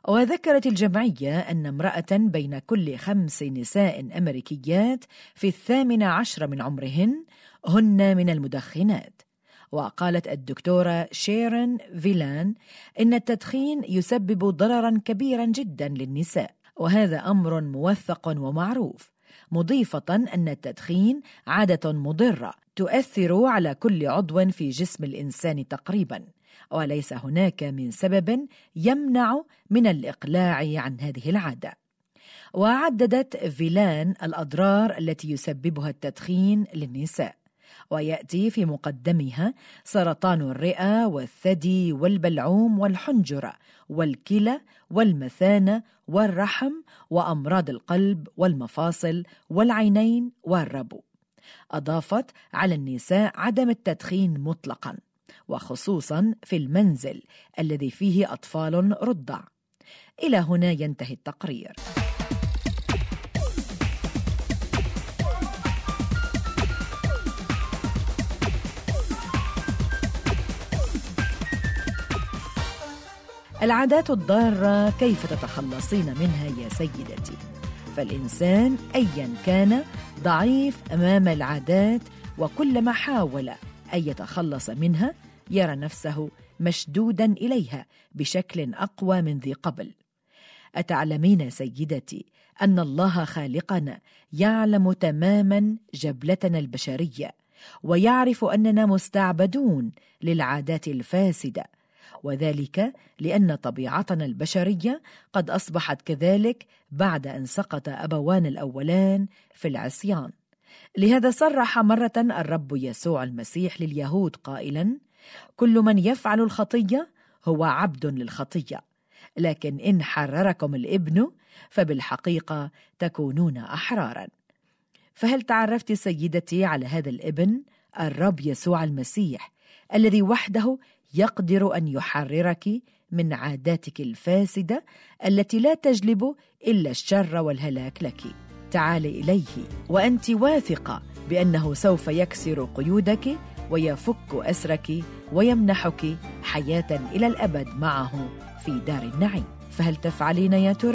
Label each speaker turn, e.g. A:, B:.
A: وذكرت الجمعية أن امرأة بين كل 5 نساء أمريكيات في 18 من عمرهن هن من المدخنات. وقالت الدكتورة شيرون فيلان إن التدخين يسبب ضرراً كبيراً جداً للنساء، وهذا أمر موثق ومعروف، مضيفة أن التدخين عادة مضرة تؤثر على كل عضو في جسم الإنسان تقريباً، وليس هناك من سبب يمنع من الإقلاع عن هذه العادة. وعددت فيلان الأضرار التي يسببها التدخين للنساء، ويأتي في مقدمها سرطان الرئة والثدي والبلعوم والحنجرة والكلى والمثانة والرحم وأمراض القلب والمفاصل والعينين والربو. أضافت على النساء عدم التدخين مطلقاً، وخصوصاً في المنزل الذي فيه أطفال رضع. إلى هنا ينتهي التقرير. العادات الضارة كيف تتخلصين منها يا سيدتي؟ فالإنسان أيا كان ضعيف أمام العادات، وكلما حاول أن يتخلص منها يرى نفسه مشدودا إليها بشكل أقوى من ذي قبل. أتعلمين سيدتي أن الله خالقنا يعلم تماما جبلتنا البشرية، ويعرف أننا مستعبدون للعادات الفاسدة، وذلك لأن طبيعتنا البشرية قد أصبحت كذلك بعد أن سقط أبوان الأولان في العصيان. لهذا صرح مرة الرب يسوع المسيح لليهود قائلا: كل من يفعل الخطية هو عبد للخطية، لكن إن حرركم الابن فبالحقيقة تكونون أحرارا. فهل تعرفت سيدتي على هذا الابن الرب يسوع المسيح الذي وحده يقدر أن يحررك من عاداتك الفاسدة التي لا تجلب إلا الشر والهلاك لك؟ تعالي إليه وأنت واثقة بأنه سوف يكسر قيودك ويفك أسرك ويمنحك حياة إلى الأبد معه في دار النعيم. فهل تفعلين يا ترى؟